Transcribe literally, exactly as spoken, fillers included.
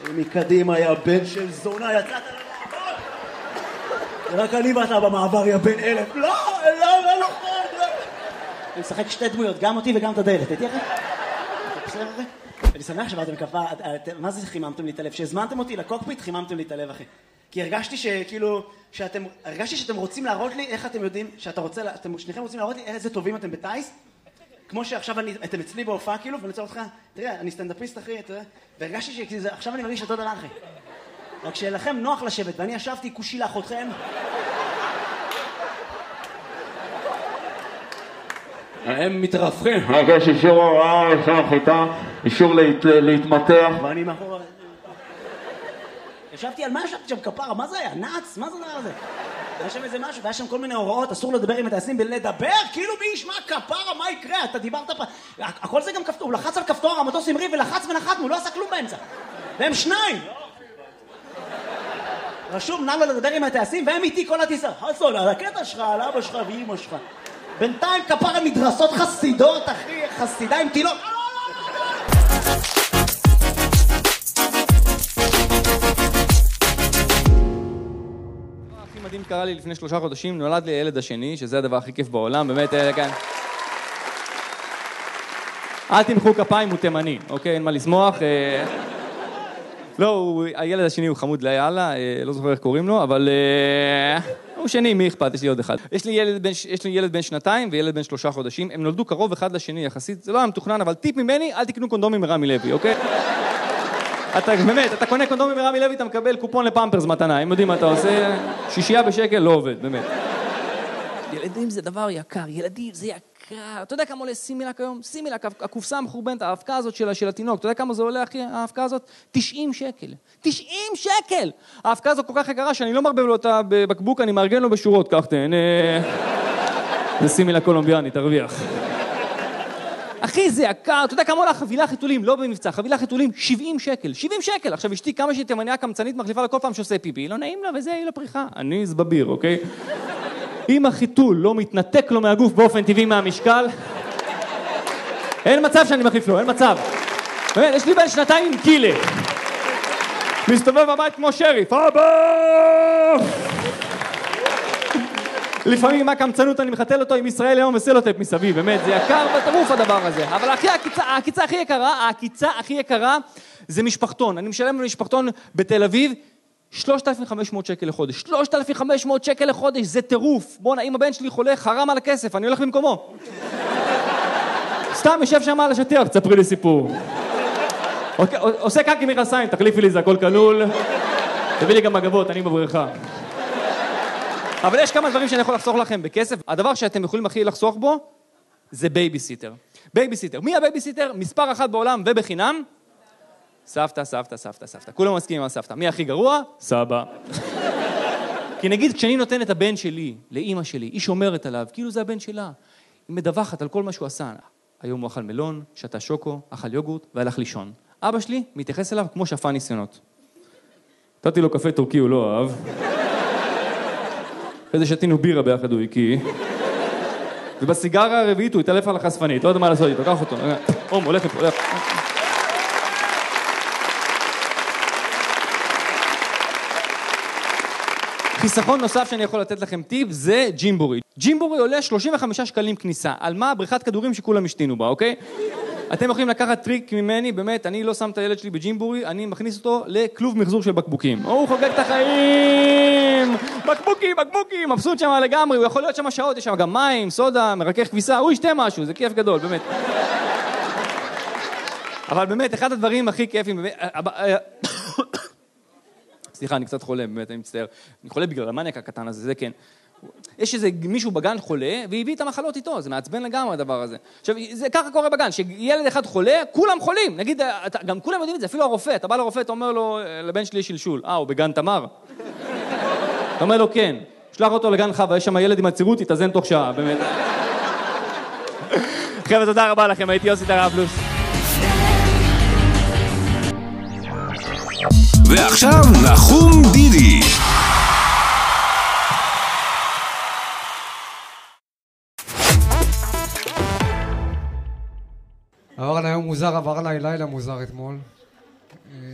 מקדימה, יא בן של זונה, יצאת למעבר! רק אני ואתה במעבר, יא בן אלף. לא, לא, לא, לא, לא. אני משחק שתי דמויות, גם אותי וגם את הדלת. הייתי אחרי? בסדר אחרי? אני שמח שבאתם כפה, מה זה חיממתם לי את הלב? שהזמנתם אותי לקוקפיט, חיממתם לי את הלב, אחי. כי הרגשתי שכאילו, שאתם, הרגשתי שאתם רוצים להראות לי איך אתם יודעים, שאתה רוצה, אתם שניכם רוצים להראות לי איזה טובים אתם בטייס, כמו שעכשיו אני, אתם אצלי בהופעה כאילו, ואני רוצה אותך, תראה, אני סטנדאפיסט אחי, תראה, והרגשתי שעכשיו אני מרגיש אותו דבר אחי. רק שלכם נוח לשבת, ואני ישבתי כושי לאחותכם. הם מתרפכים. יש אישור הוראה, אישור החיטה, אישור להתמתח. ואני מאחור... ישבתי על מה ישבתי שם כפרה? מה זה היה? נאץ? מה זה דבר הזה? היה שם איזה משהו, והיה שם כל מיני הוראות, אסור לדבר עם הטייסים בלדבר, כאילו מי ישמע כפרה, מה יקרה? אתה דיברת פה... הכל זה גם כפתור, הוא לחץ על כפתור, המטוס המריא ולחץ ונחתנו, הוא לא עשה כלום באמצע. והם שניים! רשום, נא לו לדבר עם הטייסים, והם איתי כל הטיסה. חסון, על הקטע שלך, על אבא שלך ואמא שלך. בינתיים כפרה מדרסות חסידות, אחי, חסידה עם תילות. מדהים קרה לי לפני שלושה חודשים, נולד לי הילד השני, שזה הדבר הכי כיף בעולם, באמת, כן. אל תמחאו כפיים, הוא תימני, אוקיי? אין מה לשמוח. לא, הילד השני הוא חמוד ליאללה, לא זוכר איך קוראים לו, אבל הוא שני, מי אכפת? יש לי עוד אחד. יש לי ילד בן, יש לי ילד בן שנתיים וילד בן שלושה חודשים, הם נולדו קרוב אחד לשני יחסית, זה לא היה מתוכנן, אבל טיפ ממני, אל תקנו קונדומים מרמי לוי, אוקיי? אתה, באמת, אתה קונה קונדומים מרמי לוי, אתה מקבל קופון לפמפרס מתנה, הם יודעים מה אתה עושה, שישייה בשקל לא עובד, באמת. ילדים זה דבר יקר, ילדים זה יקר. אתה יודע כמה עולה סימילק היום? סימילק, הקופסה המחורבנת, ההאבקה הזאת של, של התינוק, אתה יודע כמה זה עולה, אחי, ההאבקה הזאת? תשעים שקל. תשעים שקל! ההאבקה הזאת כל כך יקרה שאני לא מרבב לו אותה בבקבוק, אני מארגן לו בשורות, כך תהנה. זה סימילק קולומביאני, תרוויח. אחי, זה יקר, אתה יודע כמה עולה חבילה חיתולים, לא במבצע, חבילה חיתולים, שבעים שקל, שבעים שקל. עכשיו אשתי כמה שהיא תימניה קמצנית מחליפה לכל פעם שעושה פיפי, לא נעים לה וזה, היא לפריחה. אני זבביר, אוקיי? אם החיתול לא מתנתק לו מהגוף באופן טבעי מהמשקל, אין מצב שאני מחליף לו, אין מצב. באמת, יש לי בן שנתיים עם קילה. מסתובב בבית כמו שריף, אבא! לפעמים מה קמצנות אני מחתל אותו עם ישראל היום וסלוטייפ מסביב, באמת, זה יקר בטירוף הדבר הזה. אבל הכי, הקיצה, הקיצה הכי יקרה, הקיצה הכי יקרה זה משפחתון. אני משלם למשפחתון בתל אביב שלושת אלפים וחמש מאות שקל לחודש. שלושת אלפים וחמש מאות שקל לחודש, זה טירוף. בוא'נה, אם הבן שלי חולה, חרם על הכסף, אני הולך במקומו. סתם יושב שם על השטיח, תספרי לי סיפור. עושה קקי מכנסיים, תחליפי לי, זה הכל כלול. תביא לי גם מגבות, אני בבריכה. אבל יש כמה דברים שאני יכול לחסוך לכם בכסף. הדבר שאתם יכולים הכי לחסוך בו, זה בייביסיטר. בייביסיטר. מי הבייביסיטר? מספר אחת בעולם ובחינם. סבתא, סבתא, סבתא, סבתא. כולם מסכימים על סבתא. מי הכי גרוע? סבא. כי נגיד, כשאני נותן את הבן שלי, לאמא שלי, היא שומרת עליו, כאילו זה הבן שלה. היא מדווחת על כל מה שהוא עשה. היום הוא אכל מלון, שתה שוקו, אכל יוגורט והלך לישון. אבא שלי מתייחס אליו כמו שפע ניסיונות. נתתי לו קפה טורקי, הוא לא אהב. אחרי זה שתינו בירה ביחד הוא הקיא. ובסיגרה הרביעית הוא התעלף על החשפנית, לא יודע מה לעשות איתו, קח אותו. אום, הולך לפה, הולך. חיסכון נוסף שאני יכול לתת לכם טיפ זה ג'ימבורי. ג'ימבורי עולה שלושים וחמישה שקלים כניסה. על מה? בריכת כדורים שכולם השתינו בה, אוקיי? אתם יכולים לקחת טריק ממני, באמת, אני לא שם את הילד שלי בג'ימבורי, אני מכניס אותו לכלוב מחזור של בקבוקים. הוא חוגג את החיים! בקבוקים, בקבוקים! מבסוט שם לגמרי, הוא יכול להיות שם שעות, יש שם גם מים, סודה, מרכך כביסה, הוא ישתה משהו, זה כיף גדול, באמת. אבל באמת, אחד הדברים הכי כיפים, באמת... סליחה, אני קצת חולה, באמת, אני מצטער. אני חולה בגלל המניאק הקטן הזה, זה כן. יש איזה מישהו בגן חולה, והביא את המחלות איתו, זה מעצבן לגמרי הדבר הזה. עכשיו, זה ככה קורה בגן, שילד אחד חולה, כולם חולים. נגיד, גם כולם יודעים את זה, אפילו הרופא, אתה בא לרופא, אתה אומר לו, לבן שלי יש שלשול. אה, הוא בגן תמר? אתה אומר לו, כן. שלח אותו לגן חווה, יש שם ילד עם הצירות, תתאזן תוך שעה, באמת. חבר'ה, תודה רבה לכם, הייתי יוסי טראבלוס. ועכשיו נחום דידי. עבר עליי יום מוזר, עבר עליי לילה מוזר אתמול.